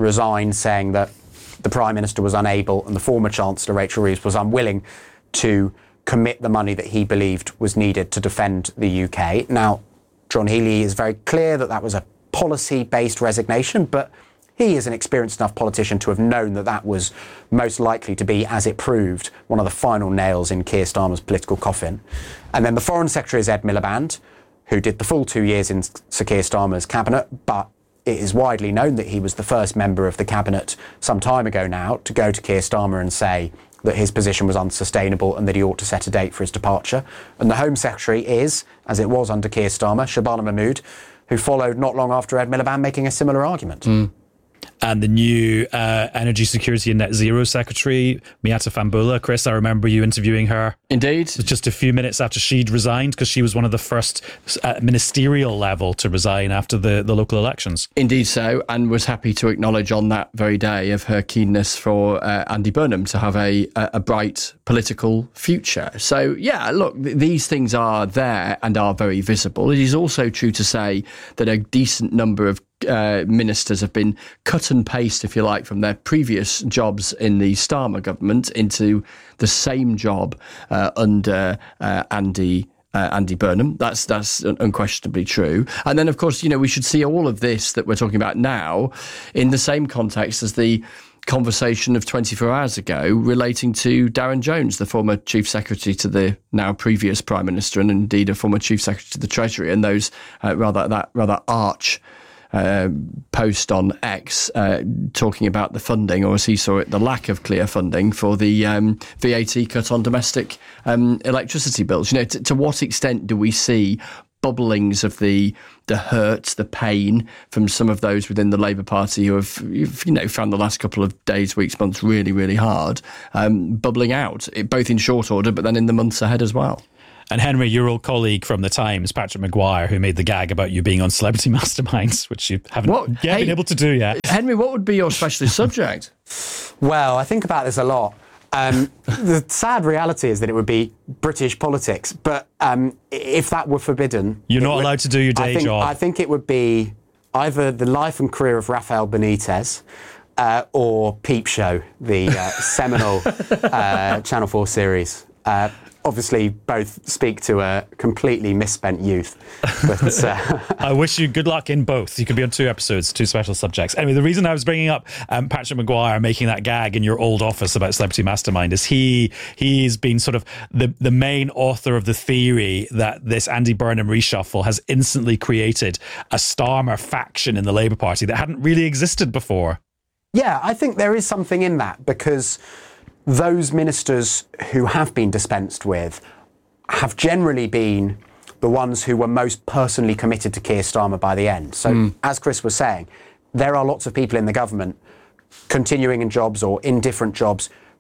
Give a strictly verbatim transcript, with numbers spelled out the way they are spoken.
resigned, saying that the Prime Minister was unable and the former Chancellor, Rachel Reeves, was unwilling to commit the money that he believed was needed to defend the U K. Now, John Healey is very clear that that was a policy-based resignation, but he is an experienced enough politician to have known that that was most likely to be, as it proved, one of the final nails in Keir Starmer's political coffin. And then the Foreign Secretary is Ed Miliband, who did the full two years in Sir Keir Starmer's cabinet, but it is widely known that he was the first member of the cabinet some time ago now to go to Keir Starmer and say that his position was unsustainable and that he ought to set a date for his departure. And the Home Secretary is, as it was under Keir Starmer, Shabana Mahmood, who followed not long after Ed Miliband making a similar argument. Mm. And the new uh, Energy Security and Net Zero Secretary, Miatta Fahnbulleh. Chris, I remember you interviewing her. Indeed. Just a few minutes after she'd resigned, because she was one of the first at ministerial level to resign after the, the local elections. Indeed so, and was happy to acknowledge on that very day of her keenness for uh, Andy Burnham to have a, a bright political future. So, yeah, look, th- these things are there and are very visible. It is also true to say that a decent number of Uh, ministers have been cut and paste, if you like, from their previous jobs in the Starmer government into the same job uh, under uh, Andy uh, Andy Burnham. That's that's unquestionably true. And then, of course, you know, we should see all of this that we're talking about now in the same context as the conversation of twenty-four hours ago relating to Darren Jones, the former Chief Secretary to the now previous Prime Minister, and indeed a former Chief Secretary to the Treasury, and those uh, rather that rather arch Uh, post on X uh, talking about the funding, or as he saw it, the lack of clear funding for the um, V A T cut on domestic um, electricity bills. You know, t- to what extent do we see bubblings of the the hurt, the pain from some of those within the Labour Party who have, you know, found the last couple of days, weeks, months really, really hard, um, bubbling out, both in short order, but then in the months ahead as well. And Henry, your old colleague from The Times, Patrick Maguire, who made the gag about you being on Celebrity Masterminds, which you haven't what? yet hey, been able to do yet. Henry, what would be your specialist subject? Well, I think about this a lot. Um, the sad reality is that it would be British politics, but um, if that were forbidden... You're not would, allowed to do your day I think, job. I think it would be either the life and career of Rafael Benitez uh, or Peep Show, the uh, seminal uh, Channel four series. Uh, obviously, both speak to a completely misspent youth. But, uh, I wish you good luck in both. You could be on two episodes, two special subjects. Anyway, the reason I was bringing up um, Patrick Maguire making that gag in your old office about Celebrity Mastermind is he he's been sort of the, the main author of the theory that this Andy Burnham reshuffle has instantly created a Starmer faction in the Labour Party that hadn't really existed before. Yeah, I think there is something in that, because those ministers who have been dispensed with have generally been the ones who were most personally committed to Keir Starmer by the end. So, mm. as Chris was saying, there are lots of people in the government continuing in jobs or in different jobs